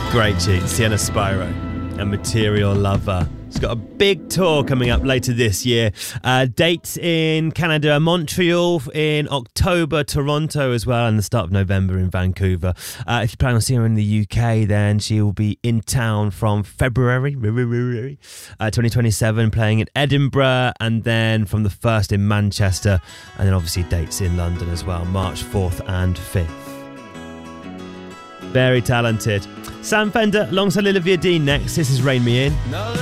Great cheat, Sienna Spyro and Material Lover. It's got a big tour coming up later this year. Dates in Canada, Montreal in October, Toronto as well, and the start of November in Vancouver. If you plan on seeing her in the UK, then she will be in town from February 2027, playing in Edinburgh, and then from the 1st in Manchester, and then obviously dates in London as well, March 4th and 5th. Very talented. Sam Fender alongside Olivia Dean next. This is Rain Me In.